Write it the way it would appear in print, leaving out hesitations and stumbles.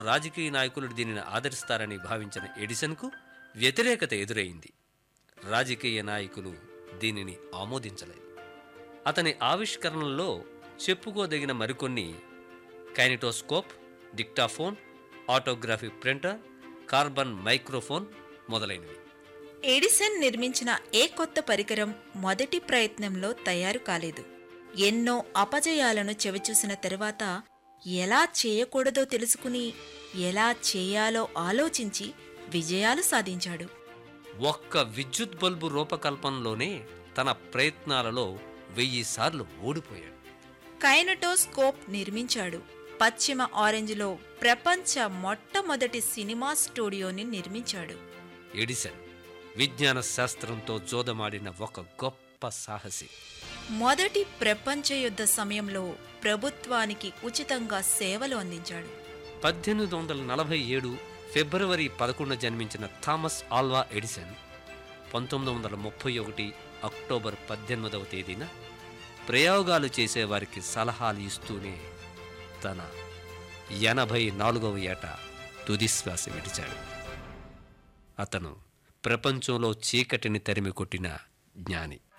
రాజకీయ నాయకులు దీనిని ఆదరిస్తారని భావించిన ఎడిసన్కు వ్యతిరేకత ఎదురైంది. రాజకీయ నాయకులు దీనిని ఆమోదించలేదు. అతని ఆవిష్కరణల్లో చెప్పుకోదగిన మరికొన్ని కైనెటోస్కోప్, డిక్టాఫోన్, ఆటోగ్రాఫిక్ ప్రింటర్, కార్బన్ మైక్రోఫోన్ మొదలైనవి. ఎడిసన్ నిర్మించిన ఏ కొత్త పరికరం మొదటి ప్రయత్నంలో తయారు కాలేదు. ఎన్నో అపజయాలను చెవిచూసిన తరువాత ఎలా చేయకూడదో తెలుసుకుని ఎలా చేయాలో ఆలోచించి విజయాలు సాధించాడు. ఒక్క విద్యుత్ బల్బు రూపకల్పనలోనే తన ప్రయత్నాలలో 1000 సార్లు ఓడిపోయాడు. కైనెటోస్కోప్ నిర్మించాడు. పశ్చిమ ఆరెంజ్లో ప్రపంచ మొట్టమొదటి సినిమా స్టూడియోని నిర్మించాడు. ఎడిసన్ విజ్ఞాన శాస్త్రంతో జోదమాడిన ఒక గొప్ప సాహసి. మొదటి ప్రపంచ యుద్ధ సమయంలో ప్రభుత్వానికి ఉచితంగా సేవలు అందించాడు. 1847 ఫిబ్రవరి 11 జన్మించిన థామస్ ఆల్వా ఎడిసన్ 1931 అక్టోబర్ 18వ తేదీన ప్రయోగాలు చేసేవారికి సలహాలు ఇస్తూనే తన 84వ ఏట తుదిశ్వాస విడిచాడు. అతను ప్రపంచంలో చీకటిని తరిమి కొట్టిన జ్ఞాని.